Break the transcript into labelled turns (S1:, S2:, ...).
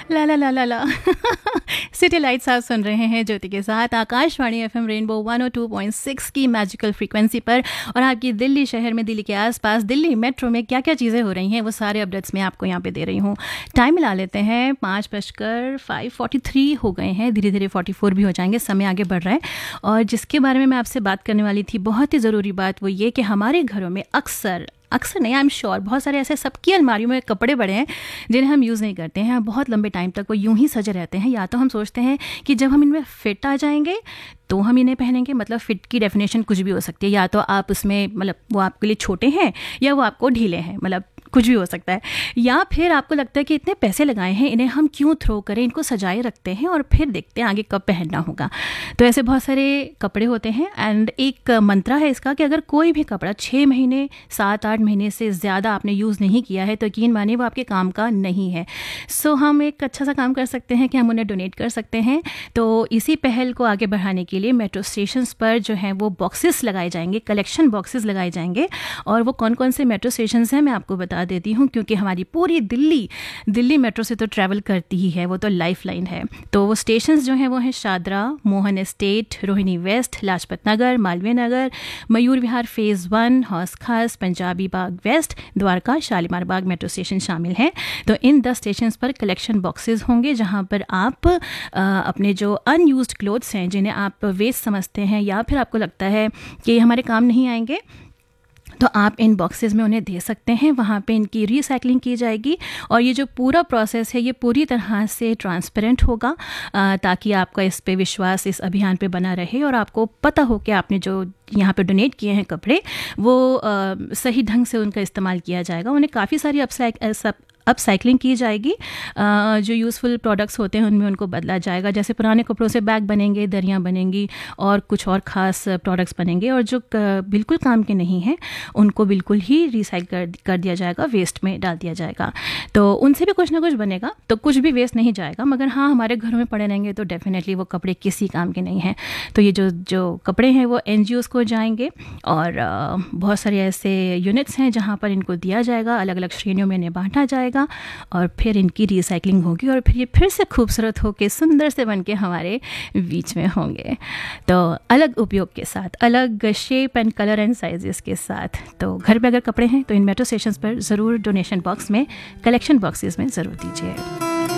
S1: ला ला ला ला ला city lights आप सुन रहे हैं ज्योति के साथ आकाशवाणी एफएम रेनबो 102.6 की मैजिकल फ्रीक्वेंसी पर। और आपकी दिल्ली शहर में, दिल्ली के आसपास, दिल्ली मेट्रो में क्या क्या चीज़ें हो रही हैं वो सारे अपडेट्स मैं आपको यहाँ पे दे रही हूँ। टाइम मिला लेते हैं, 5:05:43 हो गए हैं, धीरे धीरे 44 भी हो जाएंगे, समय आगे बढ़ रहा है। और जिसके बारे में मैं आपसे बात करने वाली थी, बहुत ही ज़रूरी बात, वो ये कि हमारे घरों में अक्सर नहीं, आई एम श्योर, बहुत सारे ऐसे सबकी अलमारियों में कपड़े बड़े हैं जिन्हें हम यूज़ नहीं करते हैं। बहुत लंबे टाइम तक वो यूं ही सजे रहते हैं। या तो हम सोचते हैं कि जब हम इनमें फिट आ जाएंगे तो हम इन्हें पहनेंगे। मतलब फिट की डेफिनेशन कुछ भी हो सकती है, या तो आप उसमें मतलब वो आपके लिए छोटे हैं या वो आपको ढीले हैं, मतलब कुछ भी हो सकता है। या फिर आपको लगता है कि इतने पैसे लगाए हैं, इन्हें हम क्यों थ्रो करें, इनको सजाए रखते हैं और फिर देखते हैं आगे कब पहनना होगा। तो ऐसे बहुत सारे कपड़े होते हैं। एंड एक मंत्रा है इसका कि अगर कोई भी कपड़ा 6 महीने 7-8 महीने से ज़्यादा आपने यूज़ नहीं किया है तो यकीन मानिए वो आपके काम का नहीं है। सो हम एक अच्छा सा काम कर सकते हैं कि हम उन्हें डोनेट कर सकते हैं। तो इसी पहल को आगे बढ़ाने के लिए मेट्रो स्टेशंस पर जो है वो बॉक्सेस लगाए जाएंगे, कलेक्शन बॉक्सेस लगाए जाएंगे। और वो कौन कौन से मेट्रो स्टेशंस हैं मैं आपको बता देती हूँ, क्योंकि हमारी पूरी दिल्ली मेट्रो से तो ट्रैवल करती ही है, वो तो लाइफ लाइन है। तो वो स्टेशंस जो हैं वो हैं Shahdara, Mohan estate, Rohini waste, Lajpat Nagar, Malviya Nagar, Mayur Vihar phase 1, हौस खास, पंजाबी बाग वेस्ट, द्वारका, शालीमार बाग मेट्रो स्टेशन शामिल हैं। तो इन 10 स्टेशंस पर कलेक्शन बॉक्सेस होंगे जहाँ पर आप अपने जो अनयूज्ड क्लोथ्स हैं, जिन्हें आप वेस्ट समझते हैं या फिर आपको लगता है कि हमारे काम नहीं आएंगे, तो आप इन बॉक्सेस में उन्हें दे सकते हैं। वहाँ पे इनकी रिसाइकलिंग की जाएगी। और ये जो पूरा प्रोसेस है ये पूरी तरह से ट्रांसपेरेंट होगा, ताकि आपका इस पे विश्वास इस अभियान पे बना रहे और आपको पता हो कि आपने जो यहाँ पे डोनेट किए हैं कपड़े वो सही ढंग से उनका इस्तेमाल किया जाएगा। उन्हें काफ़ी सारी अपसाइक्लिंग की जाएगी। जो यूज़फुल प्रोडक्ट्स होते हैं उनमें उनको बदला जाएगा। जैसे पुराने कपड़ों से बैग बनेंगे, दरियाँ बनेंगी और कुछ और ख़ास प्रोडक्ट्स बनेंगे। और जो बिल्कुल काम के नहीं हैं उनको बिल्कुल ही रिसाइकल कर दिया जाएगा, वेस्ट में डाल दिया जाएगा। तो उनसे भी कुछ ना कुछ बनेगा, तो कुछ भी वेस्ट नहीं जाएगा। मगर हाँ, हमारे घरों में पड़े रहेंगे तो डेफिनेटली वो कपड़े किसी काम के नहीं हैं। तो ये जो कपड़े हैं वो NGOs को जाएंगे। और बहुत सारे ऐसे यूनिट्स हैं जहाँ पर इनको दिया जाएगा, अलग अलग श्रेणियों में इन्हें बांटा जाएगा और फिर इनकी रिसाइकलिंग होगी और फिर ये फिर से खूबसूरत होके सुंदर से बनके हमारे बीच में होंगे। तो अलग उपयोग के साथ, अलग shape and colour and sizes के साथ। तो घर पे अगर कपड़े हैं तो इन मेट्रो स्टेशंस पर ज़रूर डोनेशन बॉक्स में, कलेक्शन बॉक्सेस में ज़रूर दीजिए।